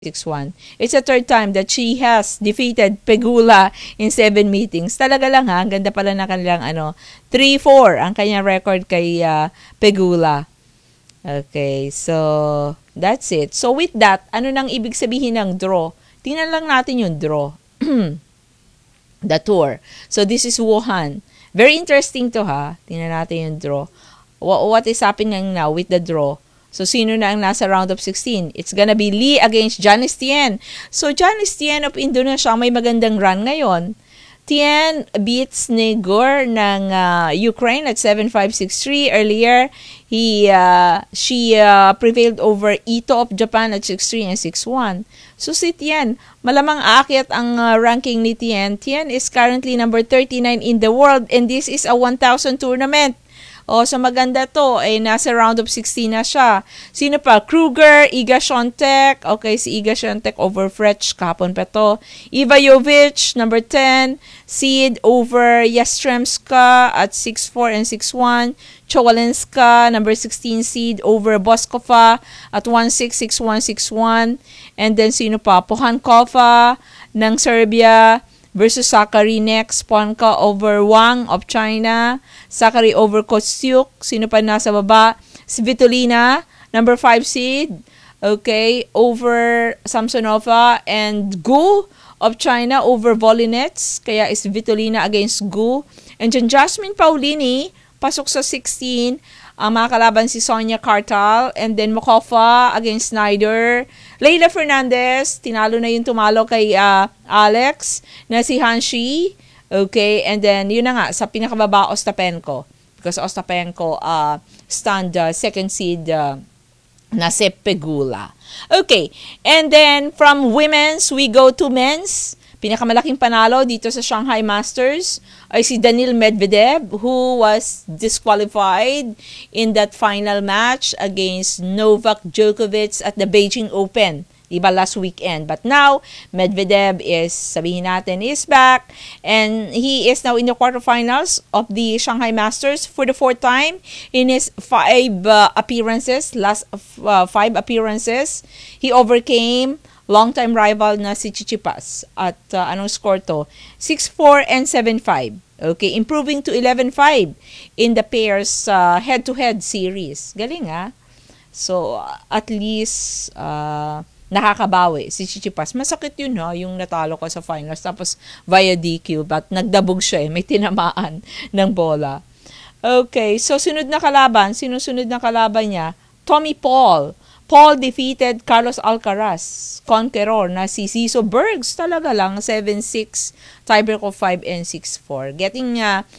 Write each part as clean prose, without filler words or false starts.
6-1. It's the third time that she has defeated Pegula in 7 meetings. Talaga lang ha, ang ganda pala na kanilang 3-4 ang kanyang record kay Pegula. Okay, so that's it. So with that, ano nang ibig sabihin ng draw? Tingnan lang natin yung draw. The tour. So this is Wuhan. Very interesting to ha. Tingnan natin yung draw. What is happening now with the draw? So, sino na ang nasa round of 16? It's gonna be Lee against Janice Tien. So, Janice Tien of Indonesia may magandang run ngayon. Tien beats Negor ng Ukraine at 7-5, 6-3. Earlier, she prevailed over Ito of Japan at 6-3 and 6-1. So, si Tien, malamang aakyat ang ranking ni Tien. Tien is currently number 39 in the world and this is a 1,000 tournament. So maganda to, nasa round of 16 na siya. Sino pa? Kruger, Iga Swiatek. Okay, si Iga Swiatek over Fretch, kahapon pa to. Iva Jovic, number 10. Seed over Yastremska at 6-4 and 6-1. Chowalenska, number 16 seed over Boskova at 1-6, 6-1, 6-1. And then sino pa? Pohankova ng Serbia versus Sakari next. Ponka over Wang of China. Sakari over Kostyuk. Sino pa nasa baba? Svitolina, number 5 seed. Okay, over Samsonova and Gu of China over Volinets. Kaya is Svitolina against Gu. And then Jasmine Paulini, pasok sa 16. Ang mga kalaban si Sonia Kartal. And then Mokova against Snyder. Leila Fernandez, tinalo na yung tumalo kay Alex na si Hanshi. Okay, and then yun na nga, sa pinakababa, Ostapenko. Because Ostapenko stand second seed na si Pegula. Okay, and then from women's, we go to men's. Pinakamalaking panalo dito sa Shanghai Masters ay si Daniil Medvedev who was disqualified in that final match against Novak Djokovic at the Beijing Open. Diba last weekend. But now, Medvedev is, sabihin natin, is back and he is now in the quarterfinals of the Shanghai Masters for the 4th time in his 5 appearances, last 5 appearances. He overcame long-time rival na si Tsitsipas at anong score to? 6-4 and 7-5. Okay, improving to 11-5 in the pairs head-to-head series. Galing ha? So, at least nakakabawi si Tsitsipas. Masakit yun ha, yung natalo ko sa finals. Tapos via DQ, but nagdabog siya may tinamaan ng bola. Okay, so sunod na kalaban. Sinusunod na kalaban niya? Tommy Paul. Paul defeated Carlos Alcaraz, conqueror na si Zizo Bergs. Talaga lang, 7-6, tiebreak of 5 and 6-4. Getting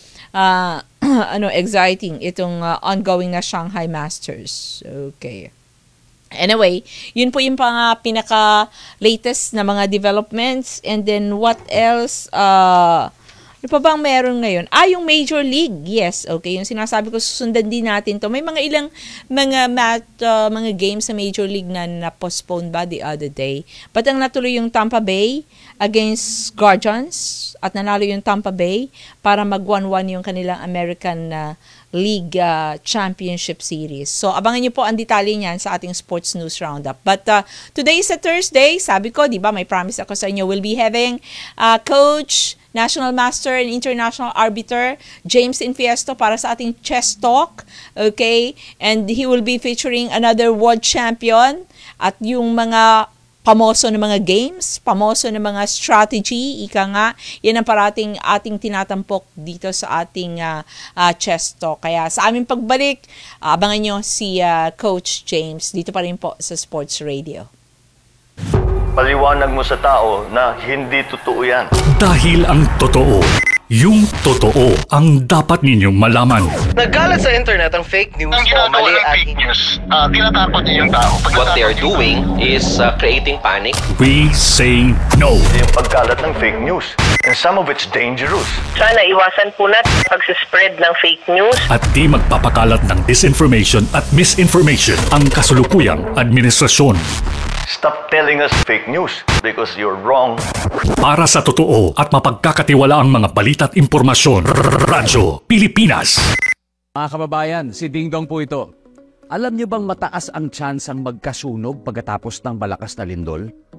exciting itong ongoing na Shanghai Masters. Okay. Anyway, yun po yung pinaka-latest na mga developments. And then, what else? Ano pa bang meron ngayon? Yung Major League. Yes, okay. Yung sinasabi ko, susundan din natin to. May mga ilang mga games sa Major League na na-postpone ba the other day. But ang natuloy yung Tampa Bay against Guardians at nanalo yung Tampa Bay para mag-1-1 yung kanilang American League Championship Series. So, abangan nyo po ang detalye niyan sa ating Sports News Roundup. But today is a Thursday. Sabi ko, di ba, may promise ako sa inyo, we'll be having Coach, National Master and International Arbiter James Infiesto para sa ating chess talk. Okay? And he will be featuring another world champion at yung mga pamoso ng mga games, pamoso ng mga strategy, ika nga, yan ang parating ating tinatampok dito sa ating chess talk. Kaya sa aming pagbalik, abangan nyo si Coach James dito pa rin po sa Sports Radio. Paliwanag mo sa tao na hindi totoo yan. Dahil ang totoo, yung totoo ang dapat ninyong malaman. Nagkalat sa internet ang fake news ang o ginagawa mali ng at fake news, tinatakot niyo yung tao. what they are doing is creating panic. We say no. Yung pagkalat ng fake news. And some of it's dangerous. Sana iwasan po natin pag-spread ng fake news. At di magpapakalat ng disinformation at misinformation ang kasulukuyang administrasyon. Stop telling us fake news because you're wrong. Para sa totoo at mapagkakatiwalaang mga balita at impormasyon, Radyo Pilipinas. Mga kababayan, si Ding Dong po ito. Alam niyo bang mataas ang tsansang magkasunog pagkatapos ng malakas na lindol?